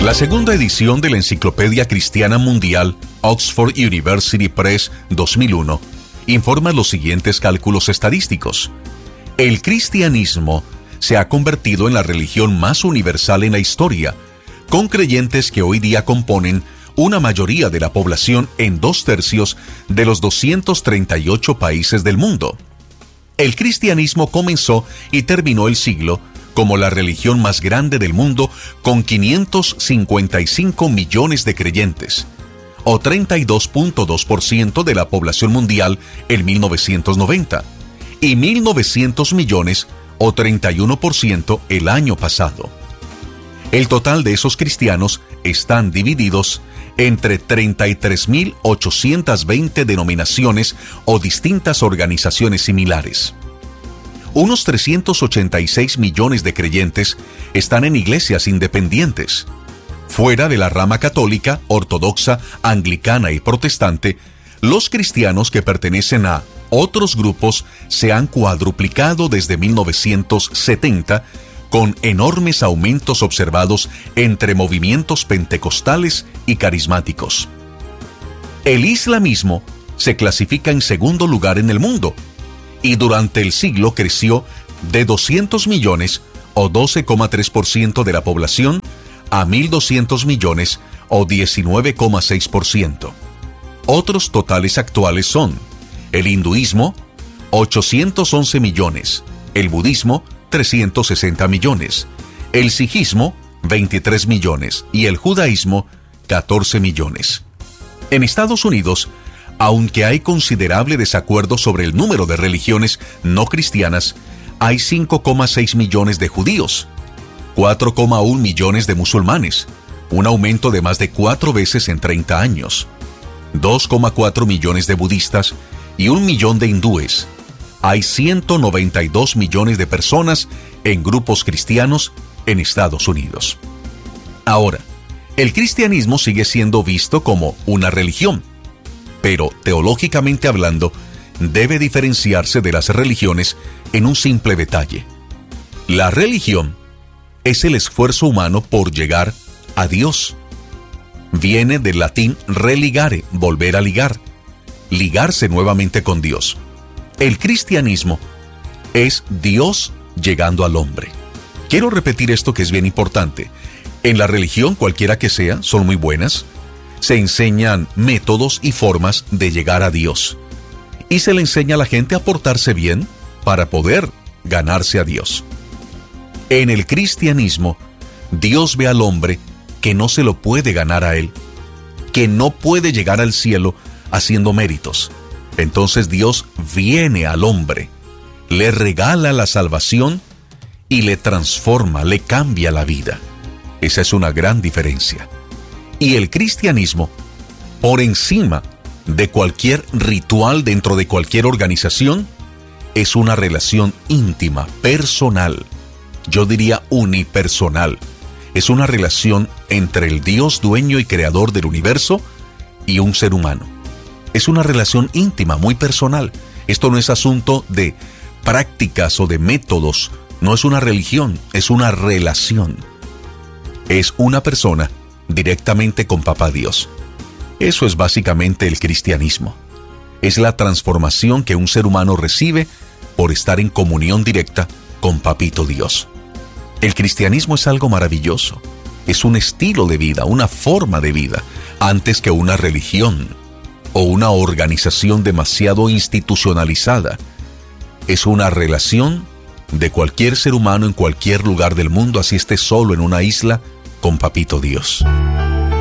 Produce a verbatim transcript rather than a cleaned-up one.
La segunda edición de la Enciclopedia Cristiana Mundial, Oxford University Press dos mil uno, informa los siguientes cálculos estadísticos. El cristianismo se ha convertido en la religión más universal en la historia, con creyentes que hoy día componen una mayoría de la población en dos tercios de los doscientos treinta y ocho países del mundo. El cristianismo comenzó y terminó el siglo como la religión más grande del mundo, con quinientos cincuenta y cinco millones de creyentes, o treinta y dos punto dos por ciento de la población mundial en mil novecientos noventa, y mil novecientos millones, o treinta y uno por ciento el año pasado. El total de esos cristianos están divididos entre treinta y tres mil ochocientas veinte denominaciones o distintas organizaciones similares. Unos trescientos ochenta y seis millones de creyentes están en iglesias independientes. Fuera de la rama católica, ortodoxa, anglicana y protestante, los cristianos que pertenecen a otros grupos se han cuadruplicado desde mil novecientos setenta, con enormes aumentos observados entre movimientos pentecostales y carismáticos. El islamismo se clasifica en segundo lugar en el mundo, y durante el siglo creció de doscientos millones, o doce coma tres por ciento de la población, a mil doscientos millones, o diecinueve coma seis por ciento. Otros totales actuales son el hinduismo, ochocientos once millones, el budismo, trescientos sesenta millones, el sijismo, veintitrés millones, y el judaísmo, catorce millones. En Estados Unidos, aunque hay considerable desacuerdo sobre el número de religiones no cristianas, hay cinco coma seis millones de judíos, cuatro coma uno millones de musulmanes, un aumento de más de cuatro veces en treinta años, dos coma cuatro millones de budistas y un millón de hindúes. Hay ciento noventa y dos millones de personas en grupos cristianos en Estados Unidos. Ahora, el cristianismo sigue siendo visto como una religión, pero teológicamente hablando, debe diferenciarse de las religiones en un simple detalle. La religión es el esfuerzo humano por llegar a Dios. Viene del latín religare, volver a ligar, ligarse nuevamente con Dios. El cristianismo es Dios llegando al hombre. Quiero repetir esto que es bien importante. En la religión, cualquiera que sea, son muy buenas. Se enseñan métodos y formas de llegar a Dios. Y se le enseña a la gente a portarse bien para poder ganarse a Dios. En el cristianismo, Dios ve al hombre que no se lo puede ganar a él, que no puede llegar al cielo haciendo méritos. Entonces Dios viene al hombre, le regala la salvación y le transforma, le cambia la vida. Esa es una gran diferencia. Y el cristianismo, por encima de cualquier ritual dentro de cualquier organización, es una relación íntima, personal, yo diría unipersonal. Es una relación entre el Dios dueño y creador del universo y un ser humano. Es una relación íntima, muy personal. Esto no es asunto de prácticas o de métodos, no es una religión, es una relación. Es una persona directamente con Papá Dios. Eso es básicamente el cristianismo. Es la transformación que un ser humano recibe por estar en comunión directa con Papito Dios. El cristianismo es algo maravilloso. Es un estilo de vida, una forma de vida, antes que una religión o una organización demasiado institucionalizada. Es una relación de cualquier ser humano en cualquier lugar del mundo, así esté solo en una isla, con Papito Dios.